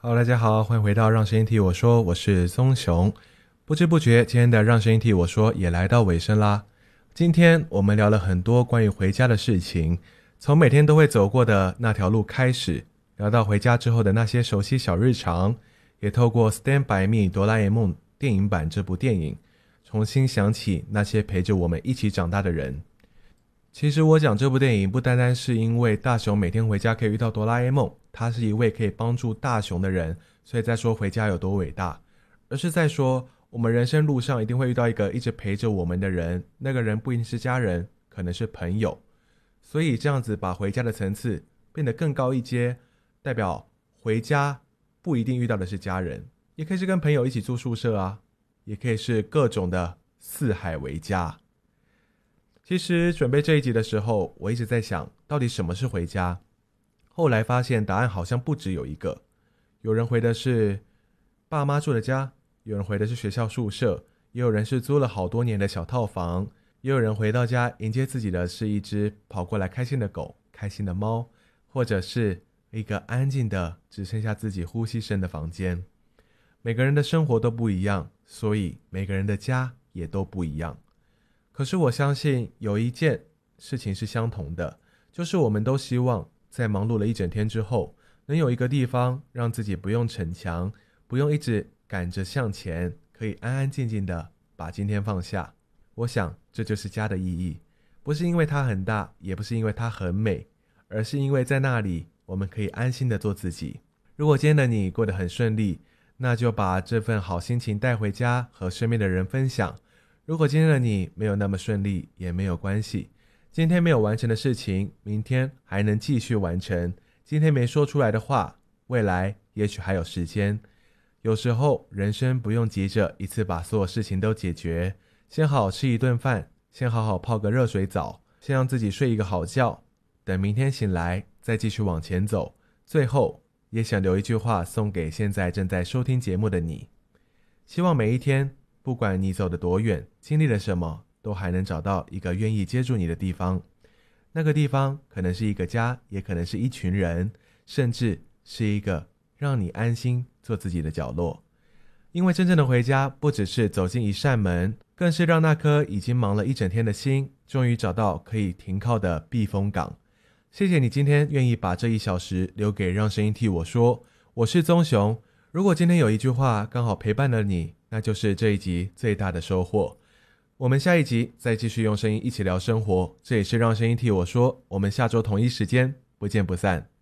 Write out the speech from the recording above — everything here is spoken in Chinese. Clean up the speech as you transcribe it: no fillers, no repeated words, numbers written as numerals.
Hello，大家好，欢迎回到让声音替我说，我是宗雄。不知不觉，今天的让声音替我说也来到尾声啦。今天我们聊了很多关于回家的事情，从每天都会走过的那条路开始，聊到回家之后的那些熟悉小日常，也透过《Stand by Me》哆啦 A 梦电影版这部电影，重新想起那些陪着我们一起长大的人。其实我讲这部电影不单单是因为大雄每天回家可以遇到哆啦 A 梦，他是一位可以帮助大雄的人，所以在说回家有多伟大，而是在说我们人生路上一定会遇到一个一直陪着我们的人，那个人不一定是家人，可能是朋友，所以这样子把回家的层次变得更高一阶，代表回家不一定遇到的是家人，也可以是跟朋友一起住宿舍啊，也可以是各种的四海为家。其实准备这一集的时候，我一直在想到底什么是回家，后来发现答案好像不只有一个，有人回的是爸妈住的家，有人回的是学校宿舍，也有人是租了好多年的小套房，也有人回到家迎接自己的是一只跑过来开心的狗，开心的猫，或者是一个安静的只剩下自己呼吸声的房间。每个人的生活都不一样，所以每个人的家也都不一样。可是我相信有一件事情是相同的，就是我们都希望在忙碌了一整天之后，能有一个地方让自己不用逞强，不用一直赶着向前，可以安安静静的把今天放下。我想这就是家的意义，不是因为它很大，也不是因为它很美，而是因为在那里我们可以安心的做自己。如果今天的你过得很顺利，那就把这份好心情带回家和身边的人分享。如果今天的你没有那么顺利，也没有关系，今天没有完成的事情，明天还能继续完成。今天没说出来的话，未来也许还有时间。有时候人生不用急着一次把所有事情都解决，先好好吃一顿饭，先好好泡个热水澡，先让自己睡一个好觉，等明天醒来再继续往前走。最后也想留一句话送给现在正在收听节目的你，希望每一天不管你走得多远，经历了什么，都还能找到一个愿意接住你的地方。那个地方可能是一个家，也可能是一群人，甚至是一个让你安心做自己的角落。因为真正的回家不只是走进一扇门，更是让那颗已经忙了一整天的心终于找到可以停靠的避风港。谢谢你今天愿意把这1小时留给让声音替我说，我是宗雄。如果今天有一句话刚好陪伴了你，那就是这一集最大的收获。我们下一集再继续用声音一起聊生活，这也是让声音替我说，我们下周同一时间不见不散。